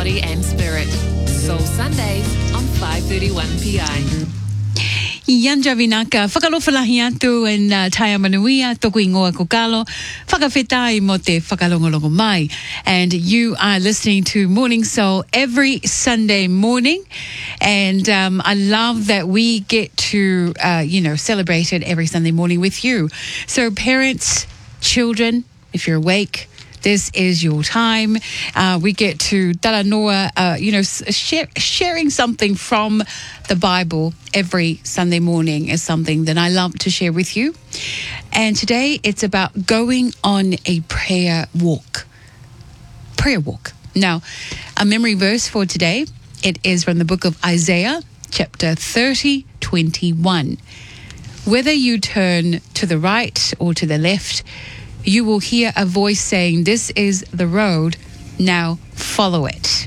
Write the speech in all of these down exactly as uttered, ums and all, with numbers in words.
body and spirit. Soul Sundays on five thirty-one P I. Yanja vinaka, whakalofalahi atu en uh, taia manuia, toku ingoa kokalo, whakawhetai mo te whakalongolongo mai. And you are listening to Morning Soul every Sunday morning. And um, I love that we get to, uh, you know, celebrate it every Sunday morning with you. So parents, children, if you're awake, this is your time. Uh, we get to Talanoa, uh, you know, share, sharing something from the Bible every Sunday morning is something that I love to share with you. And today it's about going on a prayer walk. Prayer walk. Now, a memory verse for today, it is from the book of Isaiah, chapter thirty, twenty-one. Whether you turn to the right or to the left, you will hear a voice saying, "This is the road, now follow it."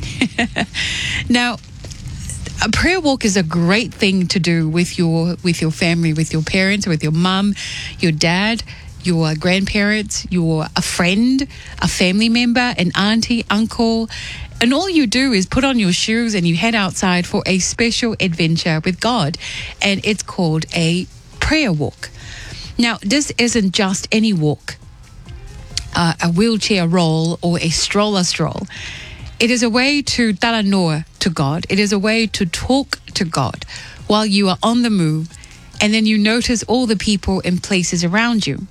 Now, a prayer walk is a great thing to do with your with your family, with your parents, with your mum, your dad, your grandparents, your a friend, a family member, an auntie, uncle. And all you do is put on your shoes and you head outside for a special adventure with God. And it's called a prayer walk. Now, this isn't just any walk, uh, a wheelchair roll or a stroller stroll. It is a way to talanoa to God. It is a way to talk to God while you are on the move, and then you notice all the people and places around you.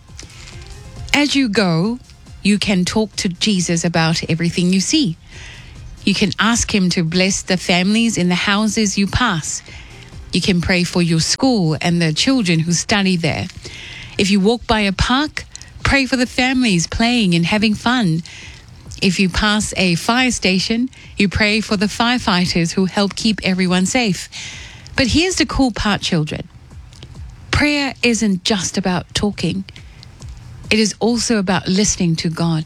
As you go, you can talk to Jesus about everything you see. You can ask him to bless the families in the houses you pass. You can pray for your school and the children who study there. If you walk by a park, pray for the families playing and having fun. If you pass a fire station, you pray for the firefighters who help keep everyone safe. But here's the cool part, children. Prayer isn't just about talking. It is also about listening to God.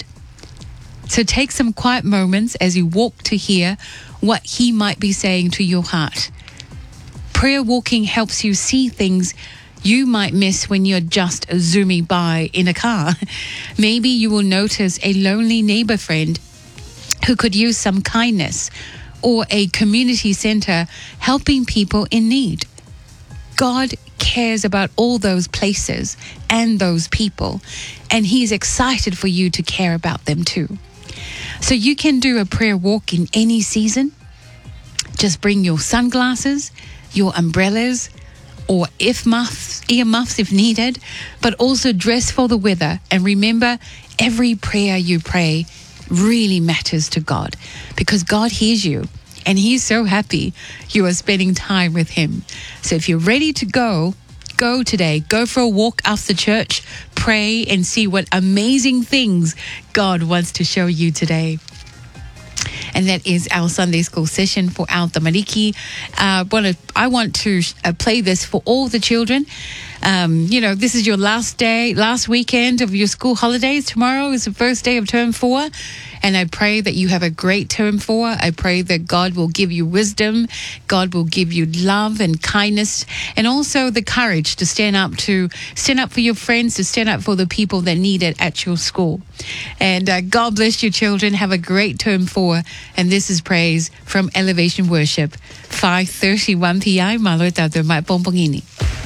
So take some quiet moments as you walk to hear what he might be saying to your heart. Prayer walking helps you see things you might miss when you're just zooming by in a car. Maybe you will notice a lonely neighbor friend who could use some kindness, or a community center helping people in need. God cares about all those places and those people, and he's excited for you to care about them too. So you can do a prayer walk in any season. Just bring your sunglasses, your umbrellas, or if muffs, earmuffs if needed, but also dress for the weather. And remember, every prayer you pray really matters to God, because God hears you and he's so happy you are spending time with him. So if you're ready to go, go today. Go for a walk after church, pray, and see what amazing things God wants to show you today. And that is our Sunday school session for our tamariki. Uh, wanna, I want to uh, play this for all the children. Um, you know, this is your last day, last weekend of your school holidays. Tomorrow is the first day of term four. And I pray that you have a great term four. I pray that God will give you wisdom. God will give you love and kindness, and also the courage to stand up to stand up for your friends, to stand up for the people that need it at your school. And uh, God bless you, children. Have a great term four. And this is praise from Elevation Worship, five thirty-one P I. Malo tato mai pompongini.